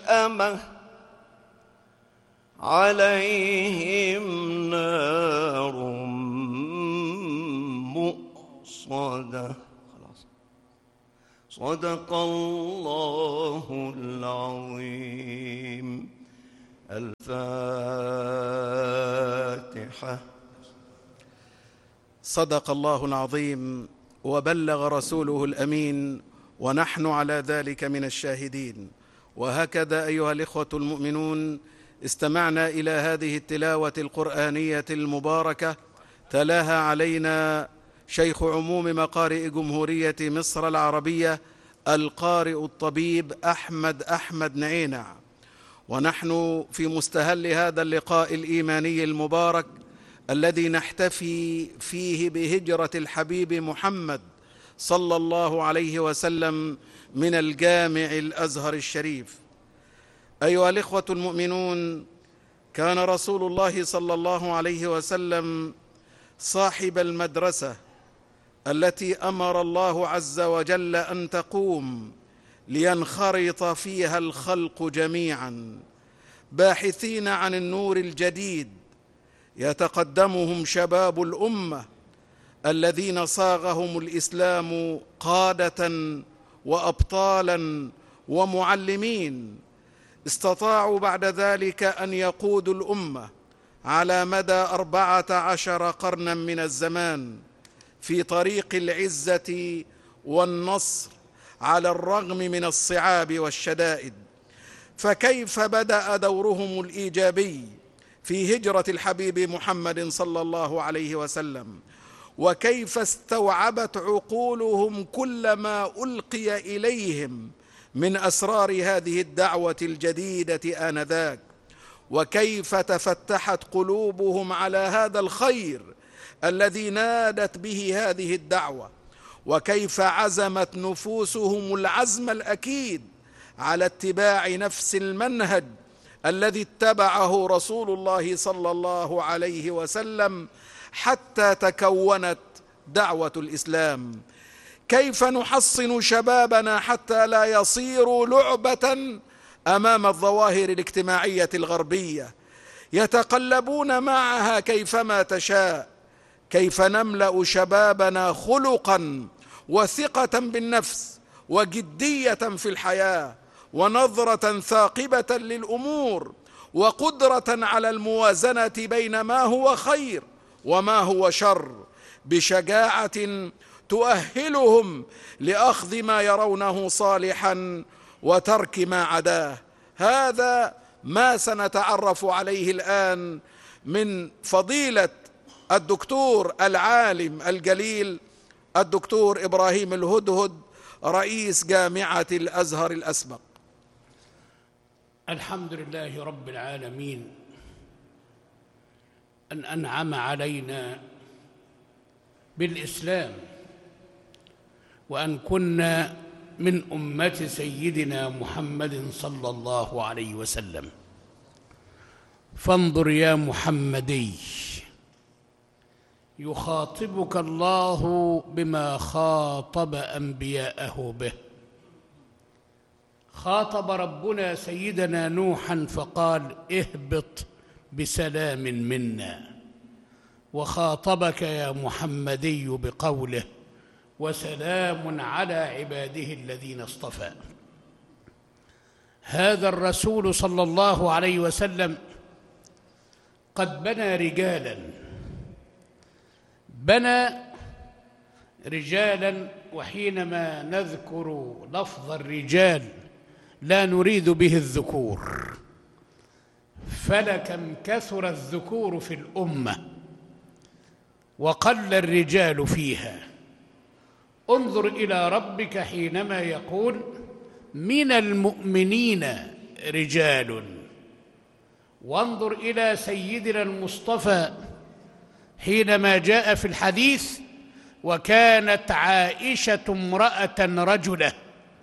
المشأمة عليهم نار مؤصدة. صدق الله العظيم. الفاتحة. صدق الله العظيم وبلغ رسوله الأمين، ونحن على ذلك من الشاهدين. وهكذا أيها الإخوة المؤمنون، استمعنا إلى هذه التلاوة القرآنية المباركة تلاها علينا شيخ عموم مقارئ جمهورية مصر العربية القارئ الطبيب أحمد نعينع. ونحن في مستهل هذا اللقاء الإيماني المبارك الذي نحتفي فيه بهجرة الحبيب محمد صلى الله عليه وسلم من الجامع الأزهر الشريف. أيها الإخوة المؤمنون، كان رسول الله صلى الله عليه وسلم صاحب المدرسة التي أمر الله عز وجل أن تقوم لينخرط فيها الخلق جميعا باحثين عن النور الجديد، يتقدمهم شباب الأمة الذين صاغهم الإسلام قادة وأبطالا ومعلمين، استطاعوا بعد ذلك أن يقودوا الأمة على مدى 14 قرنا من الزمان في طريق العزة والنصر على الرغم من الصعاب والشدائد. فكيف بدأ دورهم الإيجابي في هجرة الحبيب محمد صلى الله عليه وسلم، وكيف استوعبت عقولهم كل ما ألقي إليهم من أسرار هذه الدعوة الجديدة آنذاك، وكيف تفتحت قلوبهم على هذا الخير الذي نادت به هذه الدعوة، وكيف عزمت نفوسهم العزم الأكيد على اتباع نفس المنهج الذي اتبعه رسول الله صلى الله عليه وسلم حتى تكونت دعوة الإسلام. كيف نحصن شبابنا حتى لا يصيروا لعبة أمام الظواهر الاجتماعية الغربية يتقلبون معها كيفما تشاء؟ كيف نملأ شبابنا خلقا وثقة بالنفس وجدية في الحياة ونظرة ثاقبة للأمور وقدرة على الموازنة بين ما هو خير وما هو شر بشجاعة تؤهلهم لأخذ ما يرونه صالحا وترك ما عداه. هذا ما سنتعرف عليه الآن من فضيلة الدكتور العالم الجليل الدكتور إبراهيم الهدهد رئيس جامعة الأزهر الأسبق. الحمد لله رب العالمين أن أنعم علينا بالإسلام، وأن كنا من أمة سيدنا محمد صلى الله عليه وسلم. فانظر يا محمدي، يخاطبك الله بما خاطب أنبياءه به. خاطب ربنا سيدنا نوحا فقال: اهبط بسلام منا. وخاطبك يا محمدي بقوله: وسلام على عباده الذين اصطفى. هذا الرسول صلى الله عليه وسلم قد بنى رجالا، وحينما نذكر لفظ الرجال لا نريد به الذكور، فلكم كثر الذكور في الأمة وقل الرجال فيها. انظر إلى ربك حينما يقول: من المؤمنين رجال. وانظر إلى سيدنا المصطفى حينما جاء في الحديث: وكانت عائشة امرأة رجلة.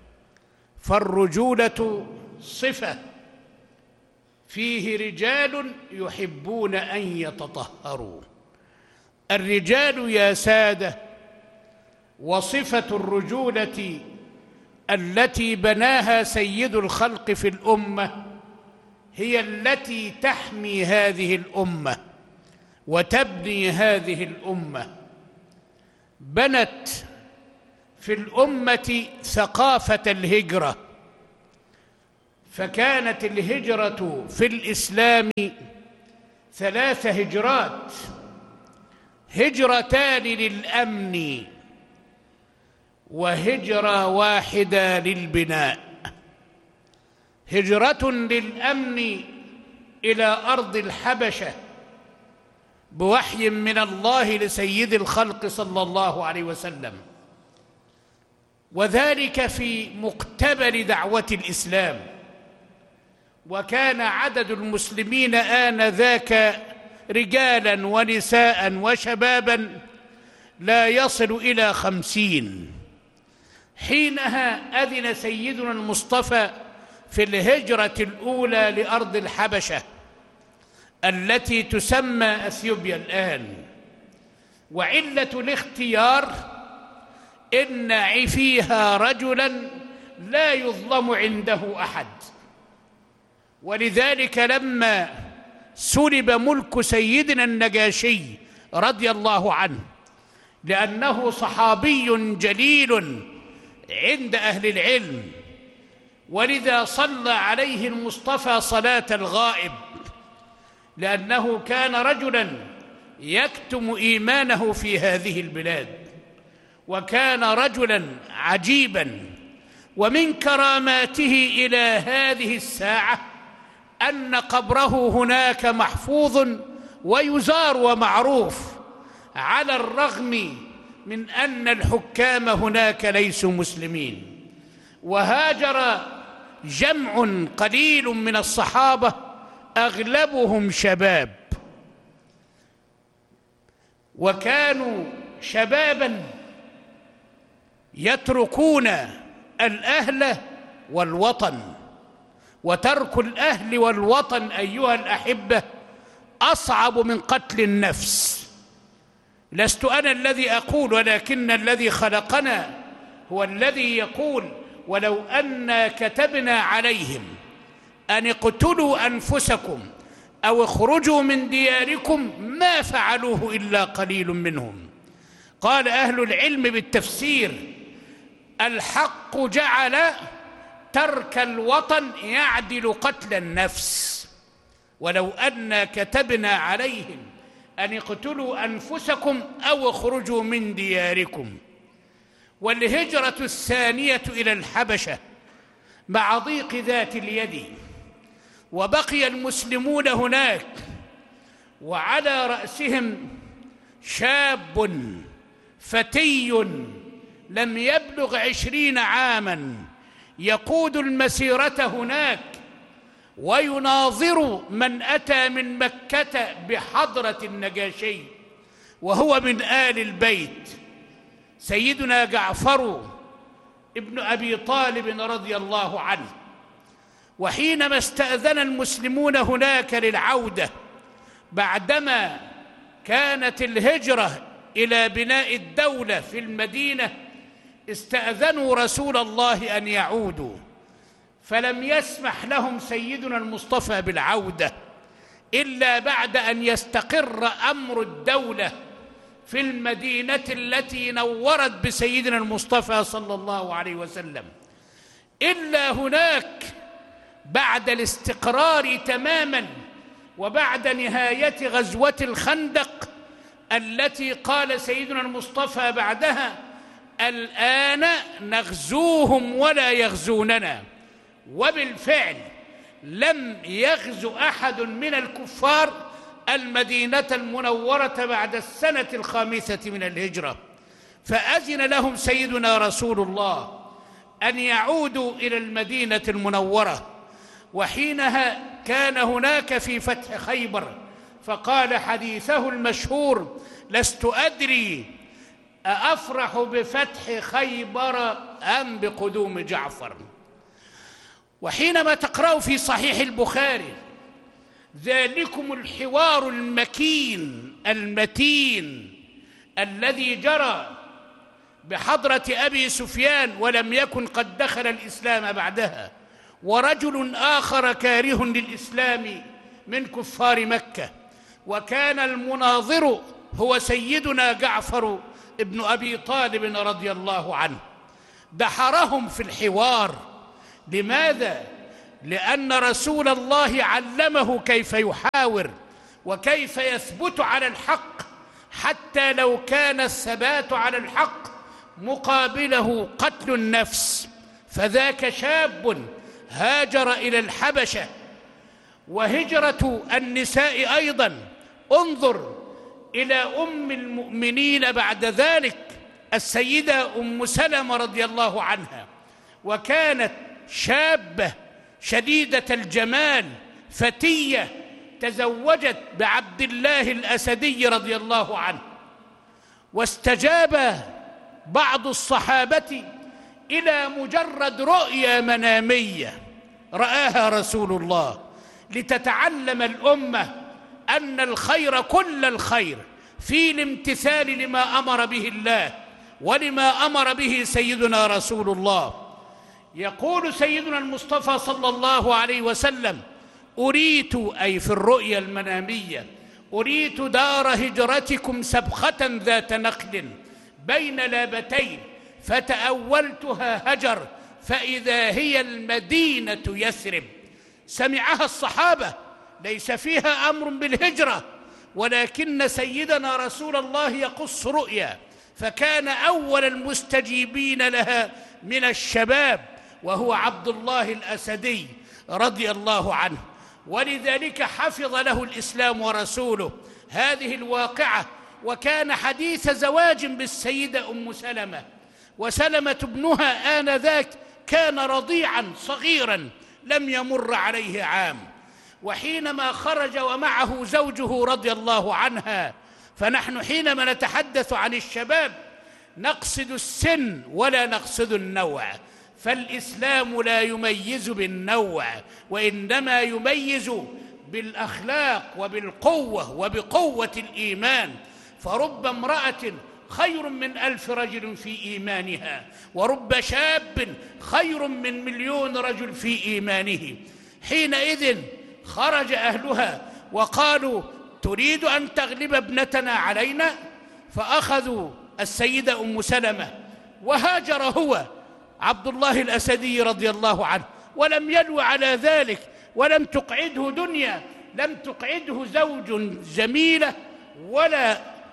فالرجولة صفة، فيه رجال يحبون أن يتطهروا. الرجال يا سادة، وصفة الرجولة التي بناها سيد الخلق في الأمة هي التي تحمي هذه الأمة وتبني هذه الأمة. بنت في الأمة ثقافة الهجرة، فكانت الهجرة في الإسلام 3 هجرات: هجرتان للأمن، وهجرة واحدة للبناء. هجرة للأمن إلى أرض الحبشة بوحي من الله لسيد الخلق صلى الله عليه وسلم، وذلك في مقتبل دعوة الإسلام، وكان عدد المسلمين آنذاك رجالا ونساء وشبابا لا يصل إلى 50. حينها أذن سيدنا المصطفى في الهجرة الأولى لأرض الحبشة التي تسمى أثيوبيا الآن. وعلة الاختيار إن فيها رجلا لا يظلم عنده أحد، ولذلك لما سلب ملك سيدنا النجاشي رضي الله عنه، لأنه صحابي جليل عند أهل العلم، ولذا صلى عليه المصطفى صلاة الغائب، لأنه كان رجلا يكتم إيمانه في هذه البلاد، وكان رجلا عجيبا. ومن كراماته إلى هذه الساعة أن قبره هناك محفوظ ويزار ومعروف، على الرغم من أن الحكام هناك ليسوا مسلمين. وهاجر جمع قليل من الصحابة أغلبهم شباب، وكانوا شبابا يتركون الأهل والوطن. وترك الأهل والوطن أيها الأحبة أصعب من قتل النفس. لست أنا الذي أقول، ولكن الذي خلقنا هو الذي يقول: ولو أنا كتبنا عليهم أن اقتلوا أنفسكم أو اخرجوا من دياركم ما فعلوه إلا قليل منهم. قال أهل العلم بالتفسير: الحق جعل ترك الوطن يعدل قتل النفس. ولو أنا كتبنا عليهم أن اقتلوا أنفسكم أو اخرجوا من دياركم. والهجرة الثانية إلى الحبشة مع ضيق ذات اليد، وبقي المسلمون هناك، وعلى رأسهم شاب فتي لم يبلغ 20 عاما يقود المسيرة هناك، ويناظر من أتى من مكة بحضرة النجاشي، وهو من آل البيت سيدنا جعفر ابن أبي طالب رضي الله عنه. وحينما استأذن المسلمون هناك للعودة بعدما كانت الهجرة إلى بناء الدولة في المدينة، استأذنوا رسول الله أن يعودوا، فلم يسمح لهم سيدنا المصطفى بالعودة إلا بعد أن يستقر أمر الدولة في المدينة التي نورت بسيدنا المصطفى صلى الله عليه وسلم. إلا هناك بعد الاستقرار تماما، وبعد نهاية غزوة الخندق التي قال سيدنا المصطفى بعدها: الآن نغزوهم ولا يغزوننا. وبالفعل لم يغزو أحد من الكفار المدينة المنورة بعد 5 من الهجرة. فأذن لهم سيدنا رسول الله أن يعودوا إلى المدينة المنورة. وحينها كان هناك في فتح خيبر، فقال حديثه المشهور: لست أدري أفرح بفتح خيبر أم بقدوم جعفر. وحينما تقرأوا في صحيح البخاري: ذلكم الحوار المتين الذي جرى بحضرة أبي سفيان ولم يكن قد دخل الإسلام بعدها، ورجل آخر كاره للإسلام من كفار مكة، وكان المناظر هو سيدنا جعفر ابن أبي طالب رضي الله عنه. دحرهم في الحوار. لماذا؟ لأن رسول الله علمه كيف يحاور وكيف يثبت على الحق، حتى لو كان الثبات على الحق مقابله قتل النفس. فذاك شاب هاجر إلى الحبشة، وهجرة النساء أيضا. انظر إلى أم المؤمنين بعد ذلك السيدة أم سلمة رضي الله عنها، وكانت شابة شديدة الجمال فتية، تزوجت بعبد الله الأسدي رضي الله عنه. واستجاب بعض الصحابة إلى مجرد رؤيا منامية رآها رسول الله، لتتعلم الأمة أن الخير كل الخير في الامتثال لما أمر به الله ولما أمر به سيدنا رسول الله. يقول سيدنا المصطفى صلى الله عليه وسلم: أريت، أي في الرؤيا المنامية، أريت دار هجرتكم سبخة ذات نخل بين لابتين، فتأولتها هجر، فإذا هي المدينة يثرب. سمعها الصحابة، ليس فيها أمر بالهجرة، ولكن سيدنا رسول الله يقص رؤيا، فكان أول المستجيبين لها من الشباب، وهو عبد الله الأسدي رضي الله عنه. ولذلك حفظ له الإسلام ورسوله هذه الواقعة، وكان حديث زواج بالسيدة أم سلمة، وسلمة ابنها آنذاك كان رضيعا صغيرا لم يمر عليه عام. وحينما خرج ومعه زوجه رضي الله عنها، فنحن حينما نتحدث عن الشباب نقصد السن ولا نقصد النوع، فالإسلام لا يميز بالنوع، وإنما يميز بالأخلاق وبالقوة وبقوة الإيمان. فرب امرأة خير من 1000 رجل في إيمانها، ورب شاب خير من 1,000,000 رجل في إيمانه. حينئذ خرج أهلها وقالوا: تريد أن تغلب ابنتنا علينا؟ فأخذوا السيدة أم سلمة، وهاجر هو عبد الله الأسدي رضي الله عنه، ولم يلو على ذلك، ولم تقعده دنيا، لم تقعده زوج جميلة ولا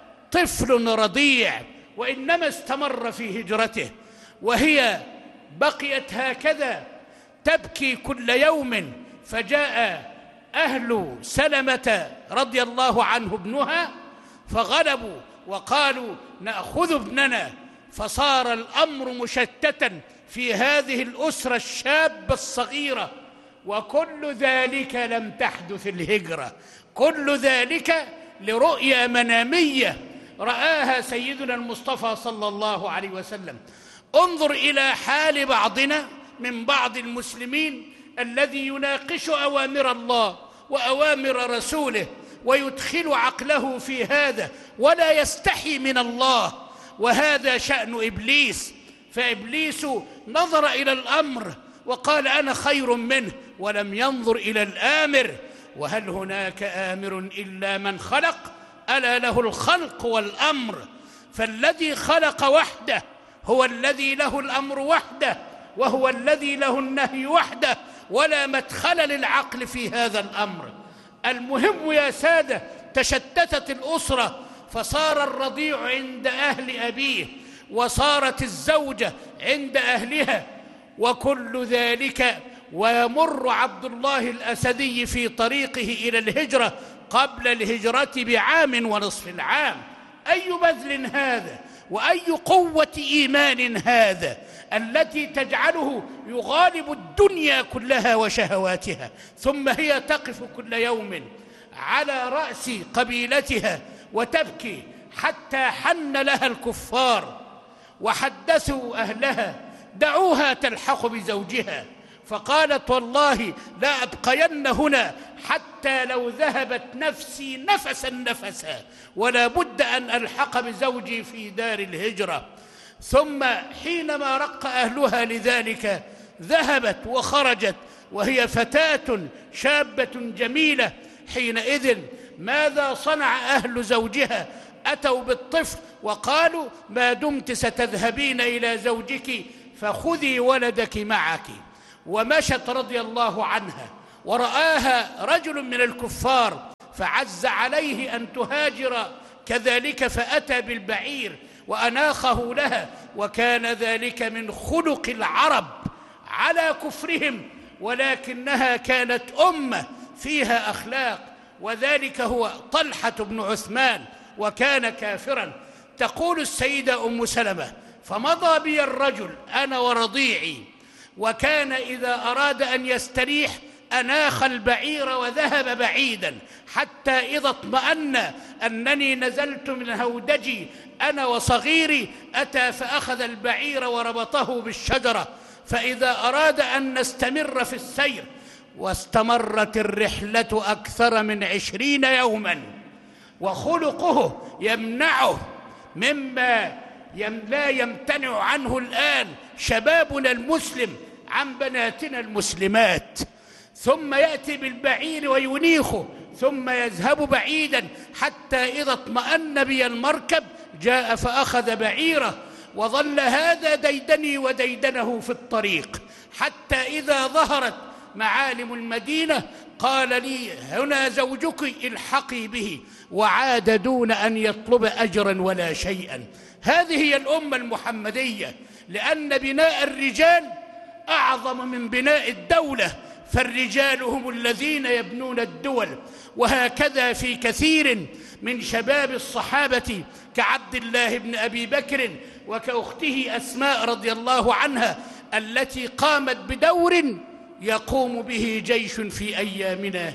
طفل رضيع، وإنما استمر في هجرته. وهي بقيت هكذا تبكي كل يوم. فجاء أهل سلمة رضي الله عنه ابنها فغلبوا وقالوا: نأخذ ابننا. فصار الأمر مشتتا في هذه الأسرة الشابة الصغيرة. وكل ذلك لم تحدث الهجرة، كل ذلك لرؤيا منامية رآها سيدنا المصطفى صلى الله عليه وسلم. انظر إلى حال بعضنا من بعض المسلمين الذي يناقش أوامر الله وأوامر رسوله ويدخل عقله في هذا ولا يستحي من الله، وهذا شأن إبليس. فإبليس نظر إلى الأمر وقال: أنا خير منه، ولم ينظر إلى الآمر. وهل هناك آمر إلا من خلق؟ ألا له الخلق والأمر. فالذي خلق وحده هو الذي له الأمر وحده، وهو الذي له النهي وحده، ولا مدخل للعقل في هذا الأمر. المهم يا سادة، تشتتت الأسرة، فصار الرضيع عند أهل أبيه، وصارت الزوجة عند أهلها، وكل ذلك ويمر عبد الله الأسدي في طريقه إلى الهجرة قبل الهجرة بعام ونصف العام. أي بذل هذا، وأي قوة إيمان هذا التي تجعله يغالب الدنيا كلها وشهواتها، ثم هي تقف كل يوم على رأس قبيلتها وتبكي حتى حن لها الكفار وحدثوا أهلها: دعوها تلحق بزوجها. فقالت: والله لا أبقين هنا حتى لو ذهبت نفسي نفسا نفسا، ولا بد أن ألحق بزوجي في دار الهجرة. ثم حينما رق أهلها لذلك ذهبت وخرجت وهي فتاة شابة جميلة. حينئذ ماذا صنع أهل زوجها؟ أتوا بالطفل وقالوا: ما دمت ستذهبين إلى زوجك فخذي ولدك معك. ومشت رضي الله عنها، ورآها رجل من الكفار فعز عليه أن تهاجر كذلك، فأتى بالبعير وأناخه لها، وكان ذلك من خلق العرب على كفرهم، ولكنها كانت أمة فيها أخلاق، وذلك هو طلحة بن عثمان، وكان كافرا. تقول السيدة أم سلمة: فمضى بي الرجل أنا ورضيعي، وكان إذا أراد أن يستريح أناخ البعير وذهب بعيدا، حتى إذا اطمأن أنني نزلت من هودجي أنا وصغيري أتى فأخذ البعير وربطه بالشجرة، فإذا أراد أن نستمر في السير، واستمرت الرحلة أكثر من 20 يوما، وخلقه يمنعه مما لا يمتنع عنه الآن شبابنا المسلم عن بناتنا المسلمات. ثم يأتي بالبعير وينيخه، ثم يذهب بعيدا حتى إذا اطمأن بي المركب جاء فأخذ بعيره، وظل هذا ديدني وديدنه في الطريق، حتى إذا ظهرت معالم المدينة قال لي: هنا زوجك الحقي به، وعاد دون أن يطلب أجرا ولا شيئا. هذه هي الأمة المحمدية، لأن بناء الرجال أعظم من بناء الدولة، فالرجال هم الذين يبنون الدول. وهكذا في كثير من شباب الصحابة كعبد الله بن أبي بكر وكأخته أسماء رضي الله عنها، التي قامت بدور يقوم به جيش في أيامنا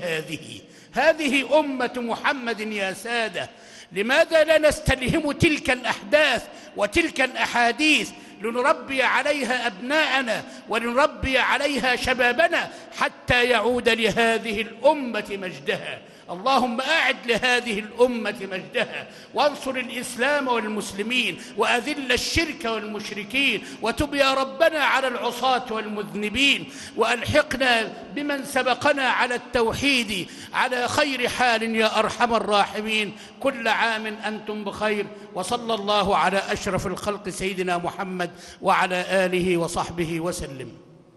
هذه أمة محمد يا سادة. لماذا لا نستلهم تلك الأحداث وتلك الأحاديث لنربي عليها أبناءنا ولنربي عليها شبابنا حتى يعود لهذه الأمة مجدها؟ اللهم أعد لهذه الأمة مجدها، وانصر الإسلام والمسلمين، وأذل الشرك والمشركين، وتب يا ربنا على العصاة والمذنبين، وألحقنا بمن سبقنا على التوحيد على خير حال يا أرحم الراحمين. كل عام أنتم بخير، وصلى الله على أشرف الخلق سيدنا محمد وعلى آله وصحبه وسلم.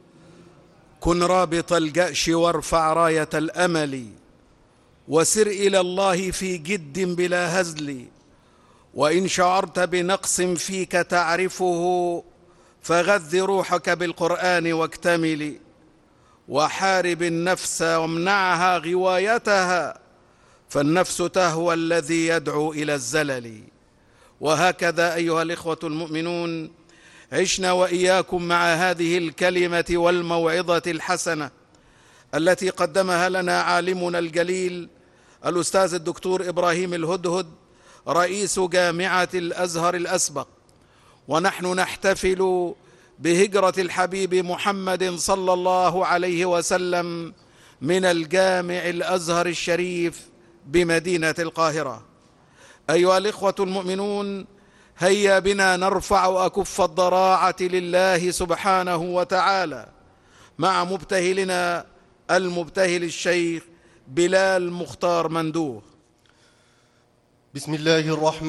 كن رابط الجأش وارفع راية الأمل، وسر إلى الله في جد بلا هزل، وإن شعرت بنقص فيك تعرفه فغذ روحك بالقرآن واكتمل، وحارب النفس وامنعها غوايتها، فالنفس تهوى الذي يدعو إلى الزلل. وهكذا أيها الإخوة المؤمنون عشنا وإياكم مع هذه الكلمة والموعظة الحسنة التي قدمها لنا عالمنا الجليل الأستاذ الدكتور إبراهيم الهدهد رئيس جامعة الأزهر الأسبق، ونحن نحتفل بهجرة الحبيب محمد صلى الله عليه وسلم من الجامع الأزهر الشريف بمدينة القاهرة. أيها الإخوة المؤمنون، هيا بنا نرفع أكف الضراعة لله سبحانه وتعالى مع مبتهلنا المبتهل الشيخ بلال مختار مندوه. بسم الله الرحمن